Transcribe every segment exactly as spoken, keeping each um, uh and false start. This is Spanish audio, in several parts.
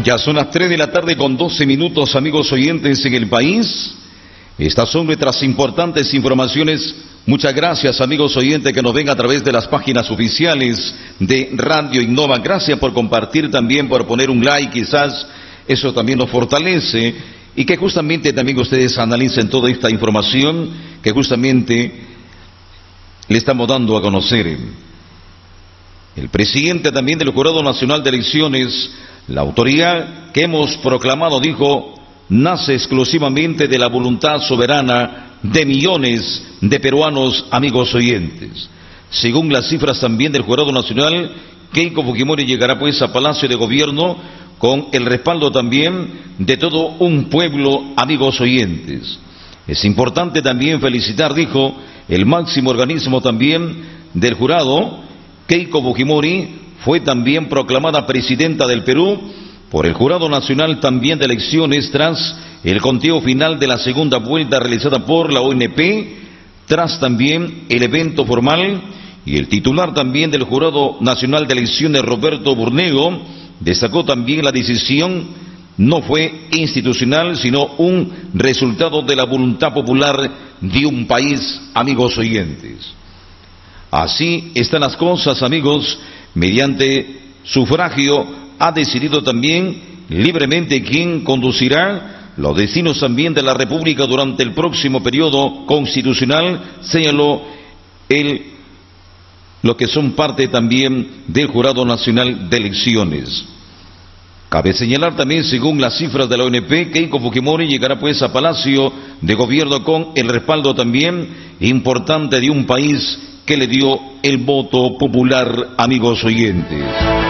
Ya son las tres de la tarde con doce minutos, amigos oyentes en el país. Estas son nuestras importantes informaciones. Muchas gracias, amigos oyentes que nos ven a través de las páginas oficiales de Radio Innova. Gracias por compartir también, por poner un like, quizás eso también nos fortalece. Y que justamente también ustedes analicen toda esta información que justamente le estamos dando a conocer. El presidente también del Jurado Nacional de Elecciones, la autoridad que hemos proclamado, dijo, nace exclusivamente de la voluntad soberana de millones de peruanos, amigos oyentes. Según las cifras también del Jurado Nacional, Keiko Fujimori llegará pues a Palacio de Gobierno con el respaldo también de todo un pueblo, amigos oyentes. Es importante también felicitar, dijo, el máximo organismo también del jurado. Keiko Fujimori fue también proclamada presidenta del Perú por el Jurado Nacional también de Elecciones tras el conteo final de la segunda vuelta realizada por la O N P, tras también el evento formal. Y el titular también del Jurado Nacional de Elecciones, Roberto Burnego, destacó también la decisión no fue institucional, sino un resultado de la voluntad popular de un país, amigos oyentes. Así están las cosas, amigos. Mediante sufragio ha decidido también libremente quién conducirá los destinos también de la República durante el próximo periodo constitucional, señaló el lo que son parte también del Jurado Nacional de Elecciones. Cabe señalar también, según las cifras de la O N P, Keiko Fujimori llegará pues a Palacio de Gobierno con el respaldo también importante de un país que le dio el voto popular, amigos oyentes.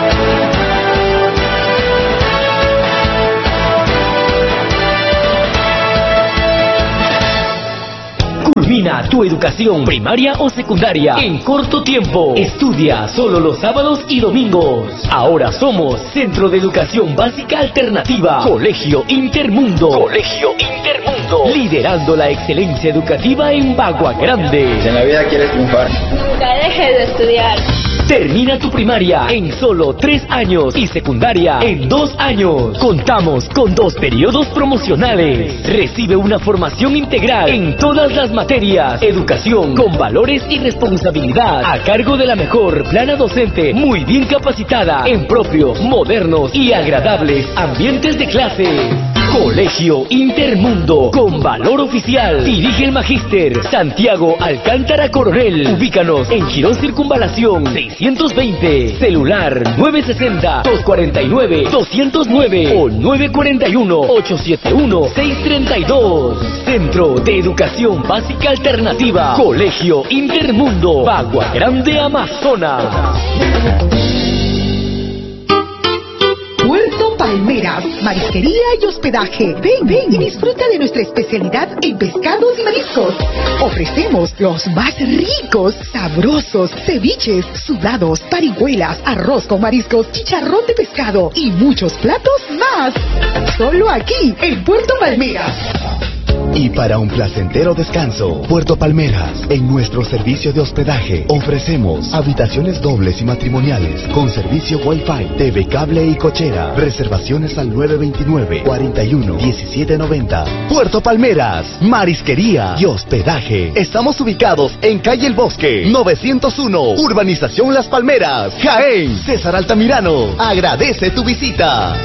Culmina tu educación primaria o secundaria en corto tiempo. Estudia solo los sábados y domingos. Ahora somos Centro de Educación Básica Alternativa, Colegio Intermundo. Colegio Intermundo. Liderando la excelencia educativa en Bagua Grande. Si en la vida quieres triunfar, nunca dejes de estudiar. Termina tu primaria en solo tres años y secundaria en dos años. Contamos con dos periodos promocionales. Recibe una formación integral en todas las materias. Educación con valores y responsabilidad a cargo de la mejor plana docente, muy bien capacitada en propios, modernos y agradables ambientes de clase. Colegio Intermundo, con valor oficial. Dirige el Magíster Santiago Alcántara Coronel. Ubícanos en Girón Circunvalación seiscientos veinte. Celular nueve sesenta, dos cuarenta y nueve, doscientos nueve o nueve cuarenta y uno, ochocientos setenta y uno, seiscientos treinta y dos. Centro de Educación Básica Alternativa. Colegio Intermundo, Bagua Grande, Amazonas. Puerto Palmeras, marisquería y hospedaje. Ven, ven y disfruta de nuestra especialidad en pescados y mariscos. Ofrecemos los más ricos, sabrosos, ceviches, sudados, parihuelas, arroz con mariscos, chicharrón de pescado y muchos platos más. Solo aquí, en Puerto Palmeras. Y para un placentero descanso, Puerto Palmeras, en nuestro servicio de hospedaje, ofrecemos habitaciones dobles y matrimoniales, con servicio Wi-Fi, T V cable y cochera. Reservaciones al nueve veintinueve, cuarenta y uno, diecisiete noventa. Puerto Palmeras, marisquería y hospedaje. Estamos ubicados en calle El Bosque, novecientos uno, Urbanización Las Palmeras, Jaén. César Altamirano agradece tu visita.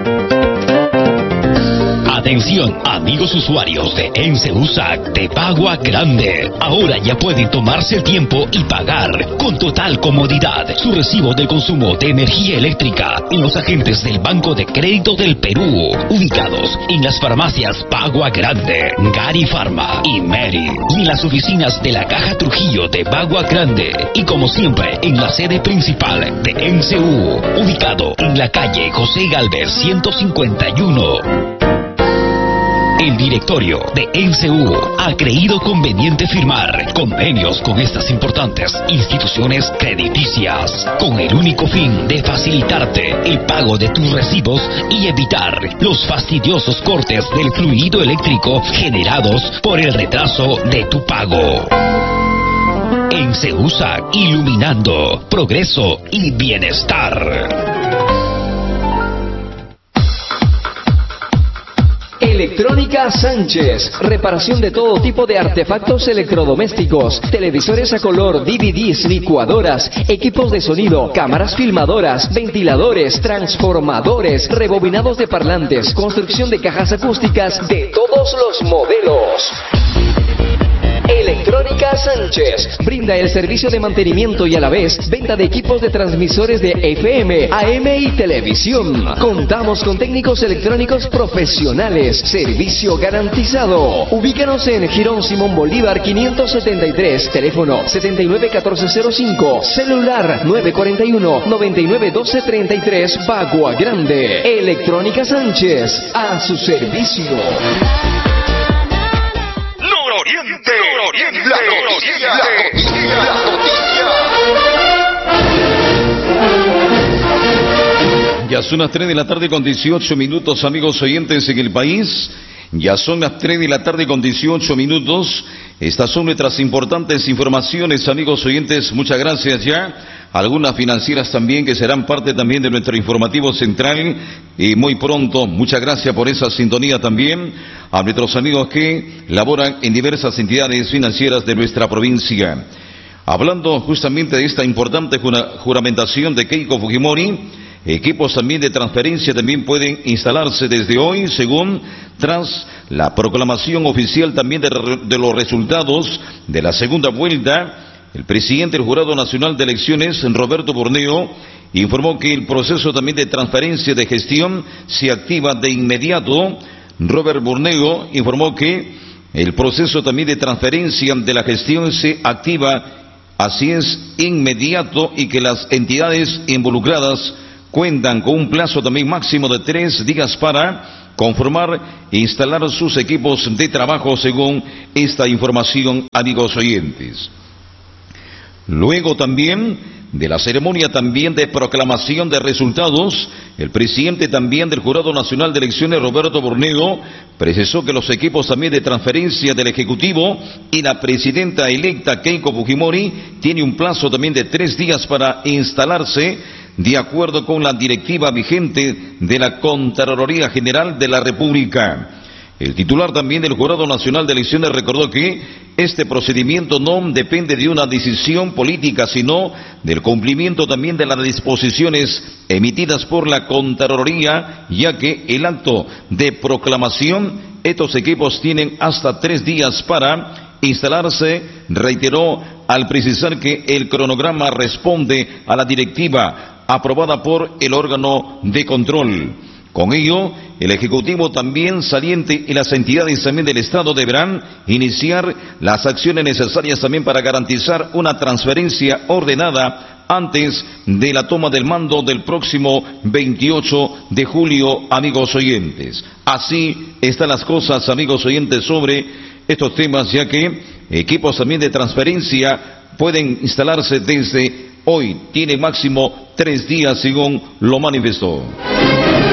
Atención, amigos usuarios de ENSEUSAC de Bagua Grande. Ahora ya pueden tomarse el tiempo y pagar con total comodidad su recibo de consumo de energía eléctrica en los agentes del Banco de Crédito del Perú, ubicados en las farmacias Bagua Grande, Gari Pharma y Meri, y en las oficinas de la Caja Trujillo de Bagua Grande, y como siempre en la sede principal de ENSEU, ubicado en la calle José Galvez ciento cincuenta y uno. El directorio de ENSEU ha creído conveniente firmar convenios con estas importantes instituciones crediticias con el único fin de facilitarte el pago de tus recibos y evitar los fastidiosos cortes del fluido eléctrico generados por el retraso de tu pago. ENSEUSAC, iluminando progreso y bienestar. Electrónica Sánchez. Reparación de todo tipo de artefactos electrodomésticos, televisores a color, D V Ds, licuadoras, equipos de sonido, cámaras filmadoras, ventiladores, transformadores, rebobinados de parlantes, construcción de cajas acústicas de todos los modelos. Electrónica Sánchez brinda el servicio de mantenimiento y a la vez venta de equipos de transmisores de F M, A M y televisión. Contamos con técnicos electrónicos profesionales, servicio garantizado. Ubícanos en Girón Simón Bolívar quinientos setenta y tres, teléfono setenta y nueve catorce cero cinco, celular nueve cuarenta y uno, noventa y nueve doce treinta y tres, Bagua Grande. Electrónica Sánchez, a su servicio. Nororiente, Nororiente, la noticia, la noticia, la noticia. Ya son las tres de la tarde con dieciocho minutos, amigos oyentes en el país. Ya son las tres de la tarde con dieciocho minutos. Estas son nuestras importantes informaciones, amigos oyentes. Muchas gracias ya. Algunas financieras también que serán parte también de nuestro informativo central. Y muy pronto, muchas gracias por esa sintonía también a nuestros amigos que laboran en diversas entidades financieras de nuestra provincia. Hablando justamente de esta importante juramentación de Keiko Fujimori, equipos también de transferencia también pueden instalarse desde hoy, según tras la proclamación oficial también de, de los resultados de la segunda vuelta. El presidente del Jurado Nacional de Elecciones, Roberto Borneo, informó que el proceso también de transferencia de gestión se activa de inmediato. Robert Borneo informó que el proceso también de transferencia de la gestión se activa, así es, inmediato, y que las entidades involucradas cuentan con un plazo también máximo de tres días para conformar e instalar sus equipos de trabajo, según esta información, amigos oyentes. Luego también de la ceremonia también de proclamación de resultados, el presidente también del Jurado Nacional de Elecciones, Roberto Borneo, precisó que los equipos también de transferencia del Ejecutivo y la presidenta electa Keiko Fujimori tiene un plazo también de tres días para instalarse, de acuerdo con la directiva vigente de la Contraloría General de la República. El titular también del Jurado Nacional de Elecciones recordó que este procedimiento no depende de una decisión política, sino del cumplimiento también de las disposiciones emitidas por la Contraloría, ya que el acto de proclamación, estos equipos tienen hasta tres días para instalarse. Reiteró al precisar que el cronograma responde a la directiva aprobada por el órgano de control. Con ello, el Ejecutivo también saliente y las entidades también del Estado deberán iniciar las acciones necesarias también para garantizar una transferencia ordenada antes de la toma del mando del próximo veintiocho de julio, amigos oyentes. Así están las cosas, amigos oyentes, sobre estos temas, ya que equipos también de transferencia pueden instalarse desde hoy. Tiene máximo tres días, según lo manifestó.